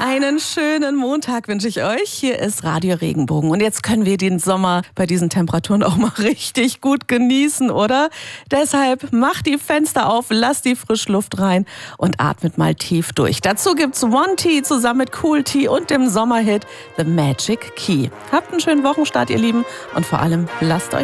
Einen schönen Montag wünsche ich euch. Hier ist Radio Regenbogen. Und jetzt können wir den Sommer bei diesen Temperaturen auch mal richtig gut genießen, oder? Deshalb macht die Fenster auf, lasst die Frischluft rein und atmet mal tief durch. Dazu gibt's One Tea zusammen mit Cool Tea und dem Sommerhit The Magic Key. Habt einen schönen Wochenstart, ihr Lieben. Und vor allem lasst euch